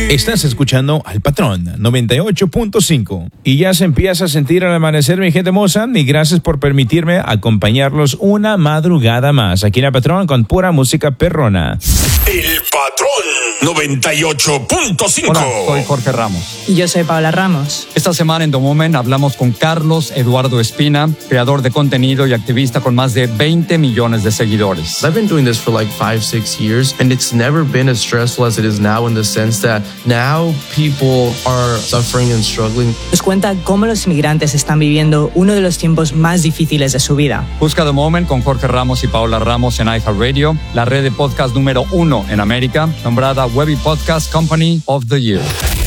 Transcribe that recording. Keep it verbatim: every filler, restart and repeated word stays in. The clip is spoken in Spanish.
Estás escuchando al Patrón noventa y ocho punto cinco. Y ya se empieza a sentir al amanecer, mi gente hermosa. Y gracias por permitirme acompañarlos una madrugada más aquí en el Patrón con pura música perrona. El Patrón noventa y ocho punto cinco. Hola, soy Jorge Ramos. Y yo soy Paola Ramos. Esta semana en The Moment hablamos con Carlos Eduardo Espina, creador de contenido y activista con más de veinte millones de seguidores. I've been doing this for like five, six years, and it's never been as stressful as it is now, in the sense that now people are suffering and struggling. Nos cuenta cómo los inmigrantes están viviendo uno de los tiempos más difíciles de su vida. Busca The Moment con Jorge Ramos y Paola Ramos en iHeartRadio, la red de podcast número uno en América, nombrada Webby Podcast Company of the Year.